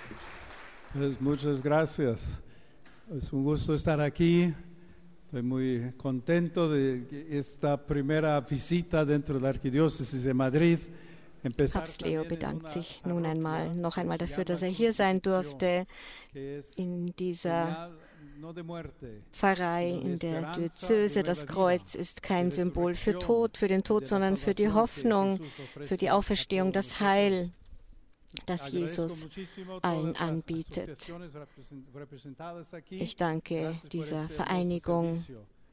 Pues muchas gracias. Es un gusto estar aquí. Estoy muy contento de esta primera visita dentro de la Arquidiócesis de Madrid. Papst Leo bedankt sich noch einmal dafür, dass er hier sein durfte in dieser Pfarrei, in der Diözese. Das Kreuz ist kein Symbol für den Tod, sondern für die Hoffnung, für die Auferstehung, das Heil, das Jesus allen anbietet. Ich danke dieser Vereinigung.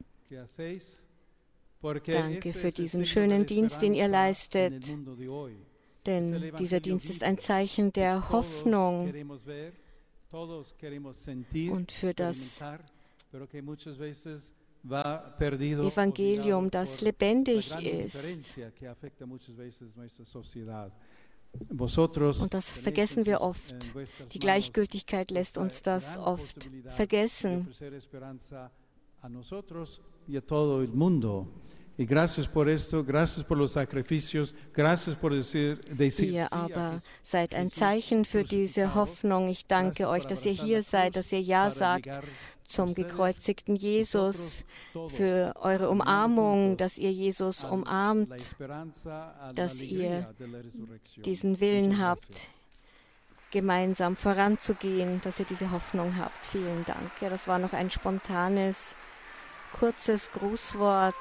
Danke für diesen schönen Dienst, den ihr leistet, denn dieser Dienst ist ein Zeichen der Hoffnung und für das Evangelium, das lebendig ist. Und das vergessen wir oft. Die Gleichgültigkeit lässt uns das oft vergessen. Ihr aber seid ein Zeichen für diese Hoffnung. Ich danke euch, dass ihr hier seid, dass ihr Ja sagt zum gekreuzigten Jesus, für eure Umarmung, dass ihr Jesus umarmt, dass ihr diesen Willen habt, gemeinsam voranzugehen, dass ihr diese Hoffnung habt. Vielen Dank. Ja, das war noch ein spontanes, kurzes Grußwort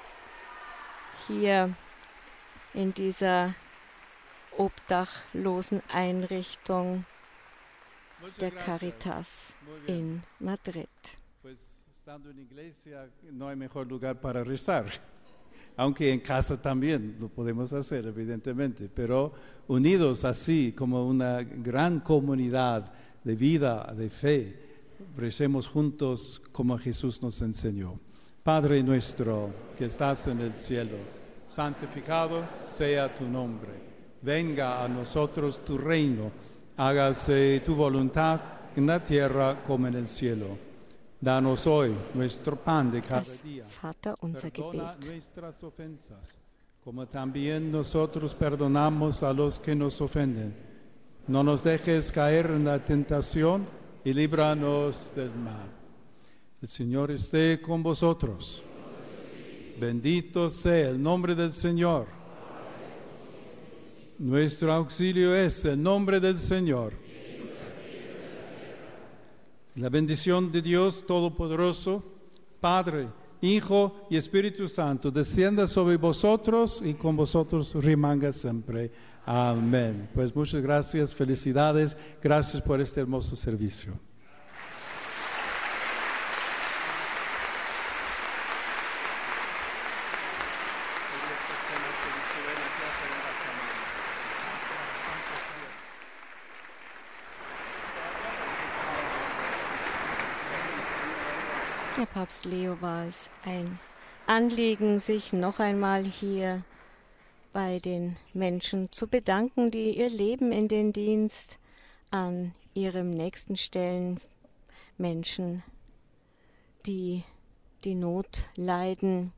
hier in dieser obdachlosen Einrichtung der Caritas in Madrid. Aunque en casa también lo podemos hacer, evidentemente, pero unidos así como una gran comunidad de vida, de fe, recemos juntos como Jesús nos enseñó. Padre nuestro que estás en el cielo, santificado sea tu nombre. Venga a nosotros tu reino, hágase tu voluntad en la tierra como en el cielo. Danos hoy nuestro pan de cada día. Vaterunser Gebet. Nuestras ofensas, como también nosotros perdonamos a los que nos ofenden. No nos dejes caer en la tentación y líbranos del mal. El Señor esté con vosotros. Bendito sea el nombre del Señor. Nuestro auxilio es el nombre del Señor. La bendición de Dios Todopoderoso, Padre, Hijo y Espíritu Santo, descienda sobre vosotros y con vosotros remanga siempre. Amén. Pues muchas gracias, felicidades, gracias por este hermoso servicio. Der Papst Leo war es ein Anliegen, sich noch einmal hier bei den Menschen zu bedanken, die ihr Leben in den Dienst an ihrem Nächsten stellen. Menschen, die die Not leiden,